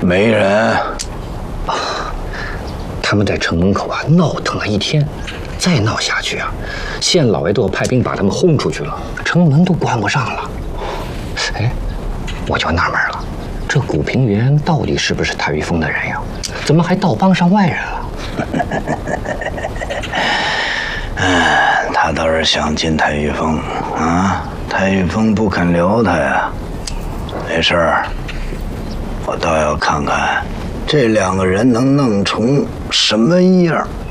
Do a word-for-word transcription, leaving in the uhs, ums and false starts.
没人。 他们在城门口啊闹腾了一天，再闹下去啊，县老爷都要派兵把他们轰出去了，城门都关不上了。哎，我就纳闷了，这古平原到底是不是太玉峰的人呀？怎么还倒帮上外人了？ 嗯，他倒是想进太玉峰啊，太玉峰不肯留他呀。没事儿，我倒要看看这两个人能弄成什么样。